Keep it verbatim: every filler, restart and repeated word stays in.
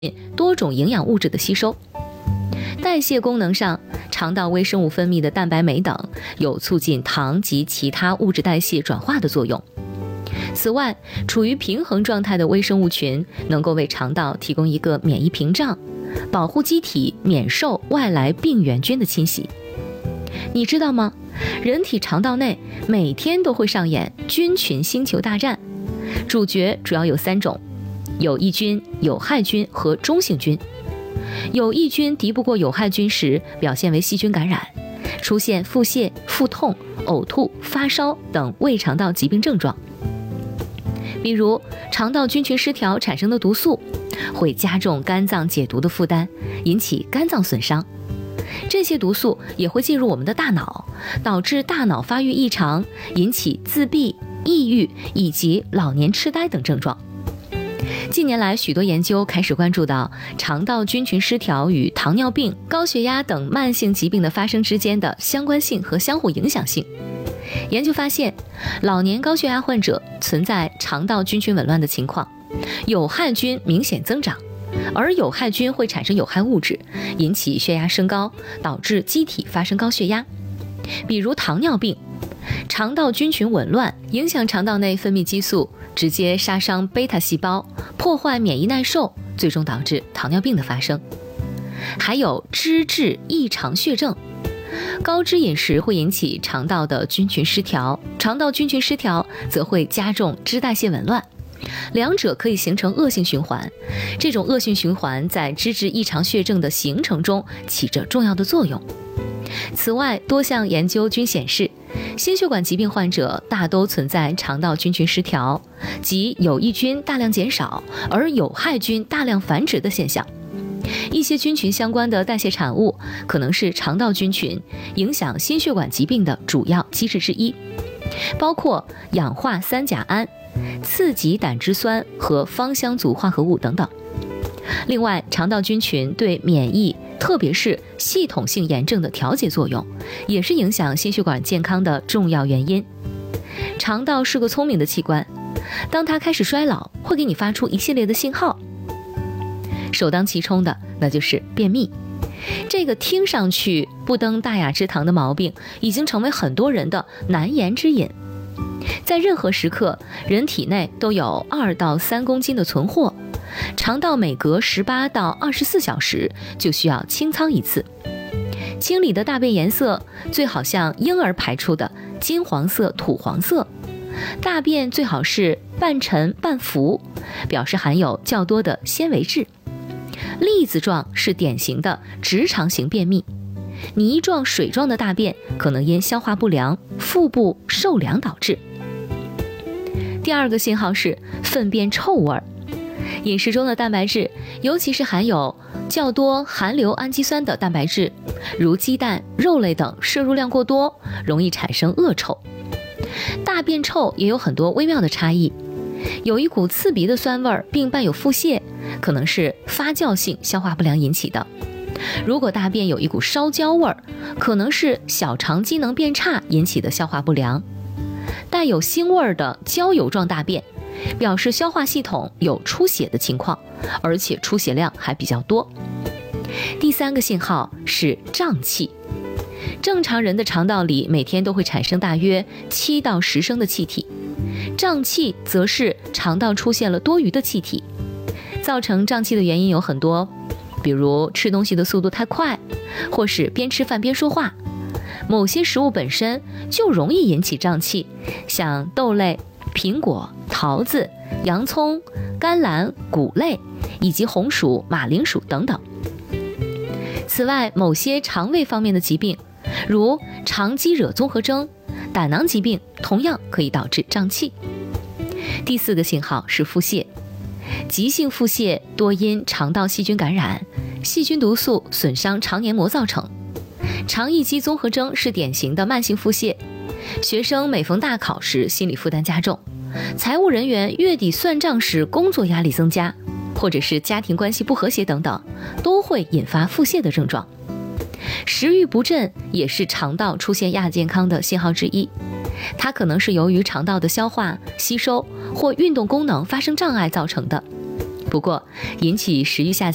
多种营养物质的吸收。代谢功能上，肠道微生物分泌的蛋白酶等有促进糖及其他物质代谢转化的作用。此外，处于平衡状态的微生物群能够为肠道提供一个免疫屏障，保护机体免受外来病原菌的侵袭。你知道吗？人体肠道内每天都会上演菌群星球大战，主角主要有三种：有益菌、有害菌和中性菌。有益菌敌不过有害菌时，表现为细菌感染，出现腹泻、腹痛、呕吐、发烧等胃肠道疾病症状。比如肠道菌群失调产生的毒素会加重肝脏解毒的负担，引起肝脏损伤。这些毒素也会进入我们的大脑，导致大脑发育异常，引起自闭、抑郁以及老年痴呆等症状。近年来，许多研究开始关注到肠道菌群失调与糖尿病、高血压等慢性疾病的发生之间的相关性和相互影响性。研究发现，老年高血压患者存在肠道菌群紊乱的情况，有害菌明显增长，而有害菌会产生有害物质，引起血压升高，导致机体发生高血压。比如糖尿病，肠道菌群紊乱影响肠道内分泌激素，直接杀伤贝塔细胞，破坏免疫耐受，最终导致糖尿病的发生。还有脂质异常血症，高脂饮食会引起肠道的菌群失调，肠道菌群失调则会加重脂代谢紊乱，两者可以形成恶性循环。这种恶性循环在脂质异常血症的形成中起着重要的作用。此外，多项研究均显示，心血管疾病患者大都存在肠道菌群失调，即有益菌大量减少，而有害菌大量繁殖的现象。一些菌群相关的代谢产物可能是肠道菌群影响心血管疾病的主要机制之一，包括氧化三甲胺、次级胆汁酸和芳香族化合物等等。另外，肠道菌群对免疫，特别是系统性炎症的调节作用，也是影响心血管健康的重要原因。肠道是个聪明的器官，当它开始衰老，会给你发出一系列的信号。首当其冲的那就是便秘。这个听上去不登大雅之堂的毛病，已经成为很多人的难言之隐。在任何时刻，人体内都有二到三公斤的存货，肠道每隔十八到二十四小时就需要清仓一次。清理的大便颜色最好像婴儿排出的金黄色、土黄色，大便最好是半沉半浮，表示含有较多的纤维质。粒子状是典型的直肠型便秘，泥状、水状的大便可能因消化不良、腹部受凉导致。第二个信号是粪便臭味。饮食中的蛋白质，尤其是含有较多含硫氨基酸的蛋白质，如鸡蛋、肉类等摄入量过多，容易产生恶臭。大便臭也有很多微妙的差异，有一股刺鼻的酸味，并伴有腹泻，可能是发酵性消化不良引起的。如果大便有一股烧焦味，可能是小肠机能变差引起的消化不良。带有腥味的焦油状大便，表示消化系统有出血的情况，而且出血量还比较多。第三个信号是胀气。正常人的肠道里每天都会产生大约七到十升的气体，胀气则是肠道出现了多余的气体。造成胀气的原因有很多，比如吃东西的速度太快，或是边吃饭边说话。某些食物本身就容易引起胀气，像豆类、苹果、桃子、洋葱、甘蓝、谷类以及红薯、马铃薯等等。此外，某些肠胃方面的疾病，如肠肌惹综合征、胆囊疾病，同样可以导致胀气。第四个信号是腹泻。急性腹泻多因肠道细菌感染、细菌毒素损伤肠黏膜造成。肠易激综合征是典型的慢性腹泻。学生每逢大考时心理负担加重，财务人员月底算账时工作压力增加，或者是家庭关系不和谐等等，都会引发腹泻的症状。食欲不振也是肠道出现亚健康的信号之一，它可能是由于肠道的消化、吸收或运动功能发生障碍造成的。不过，引起食欲下降